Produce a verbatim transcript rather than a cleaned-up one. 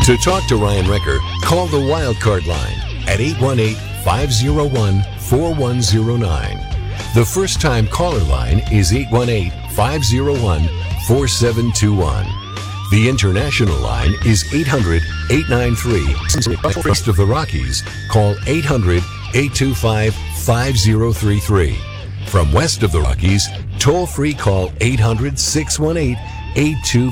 To talk to Ryan Recker, call the Wildcard line at eight one eight, five oh one, four one oh nine. The first-time caller line is eight one eight, five oh one, four seven two one. The international line is eight hundred, eight nine three. West of the Rockies, call eight hundred, eight two five, five oh three three. From west of the Rockies, toll-free call eight hundred, six one eight, eight two